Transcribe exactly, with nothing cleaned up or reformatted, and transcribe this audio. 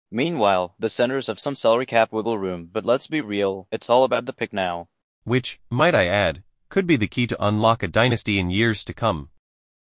Meanwhile, the centers have some salary cap wiggle room, but let's be real, it's all about the pick now. Which, might I add, could be the key to unlock a dynasty in years to come.